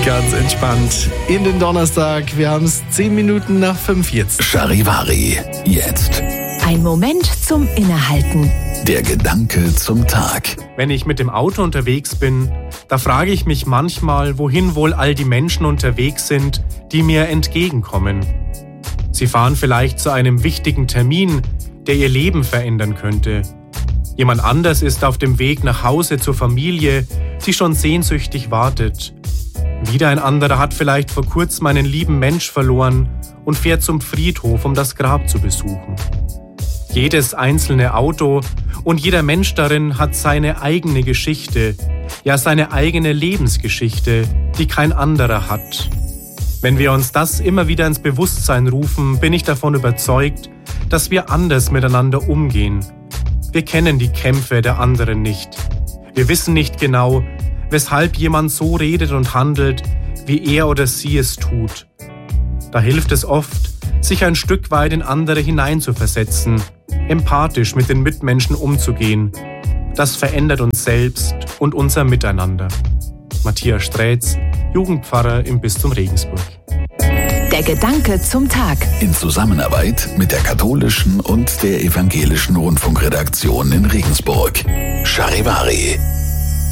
Ganz entspannt in den Donnerstag. Wir haben es 10 Minuten nach 5 jetzt. Charivari, jetzt. Ein Moment zum Innehalten. Der Gedanke zum Tag. Wenn ich mit dem Auto unterwegs bin, da frage ich mich manchmal, wohin wohl all die Menschen unterwegs sind, die mir entgegenkommen. Sie fahren vielleicht zu einem wichtigen Termin, der ihr Leben verändern könnte. Jemand anders ist auf dem Weg nach Hause zur Familie, die schon sehnsüchtig wartet. Wieder ein anderer hat vielleicht vor kurzem einen lieben Mensch verloren und fährt zum Friedhof, um das Grab zu besuchen. Jedes einzelne Auto und jeder Mensch darin hat seine eigene Geschichte, ja seine eigene Lebensgeschichte, die kein anderer hat. Wenn wir uns das immer wieder ins Bewusstsein rufen, bin ich davon überzeugt, dass wir anders miteinander umgehen. Wir kennen die Kämpfe der anderen nicht. Wir wissen nicht genau, weshalb jemand so redet und handelt, wie er oder sie es tut. Da hilft es oft, sich ein Stück weit in andere hineinzuversetzen, empathisch mit den Mitmenschen umzugehen. Das verändert uns selbst und unser Miteinander. Matthias Strätz, Jugendpfarrer im Bistum Regensburg. Der Gedanke zum Tag. In Zusammenarbeit mit der katholischen und der evangelischen Rundfunkredaktion in Regensburg. Charivari.